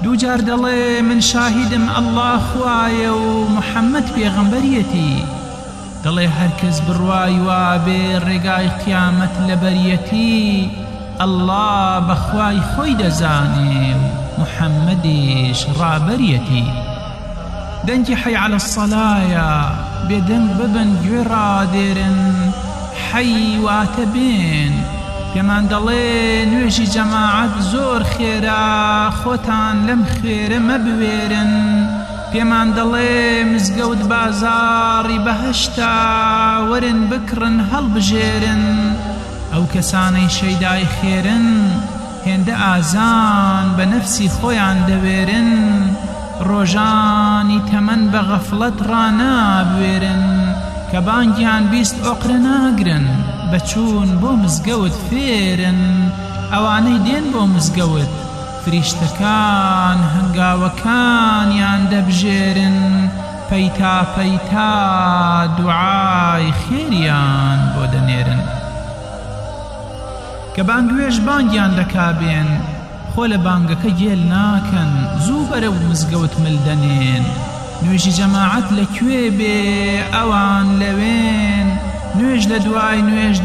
دووجار دەڵێ من شاهیدم ئەڵڵا خوایە و محەممەد پێغەمبەریەتی، دەڵێ هەرکەس بڕوای وابێ ڕێگای قیامەت لە بەریەتی، ئەڵڵا بەخوای خۆی دەزانێ و محەممەدیش ڕابەریەتی. دەنگی حەی عەلە السەلایە بێدەنگ ببن گوێ ڕادێرن، حەی واتە بێن پێمان دەڵێ نوێژی جەماعەت زۆر خێرە، خۆتان لەم خێرە مەبوێرن. پێمان دەڵێ مزگەوت بازاڕی بەهەشتا، وەرن بکڕن هەڵبژێرن. ئەو کەسانەی شەیدای خێرن هێندە ئازان بە نەفسی خۆیان دەوێرن، ڕۆژانی تەمەن بە غەفڵەت ڕانابوێرن، کە بانگیان بیست ئۆقرە ناگرن، بەچوون بۆ مزگەوت فێرن. ئەوانەی دێن بۆ مزگەوت فریشتەکان هەنگاوەکانیان دەبژێرن، پەیتا پەیتا دوعای خێریان بۆ دەنێرن. کە بانگوێژ بانگیان دەکابێن، خۆ لە بانگەکە گێل ناکەن، زوو بەرەو مزگەوت ملدەنێن. نوێژی جەماعەت لەکوێ بێ ئەوان لەوێن، نوێژ لە دوای نوێژ